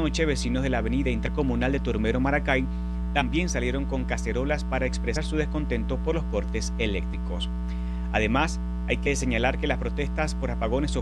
noche, vecinos de la avenida intercomunal de Turmero Maracay también salieron con cacerolas para expresar su descontento por los cortes eléctricos. Además, hay que señalar que las protestas por apagones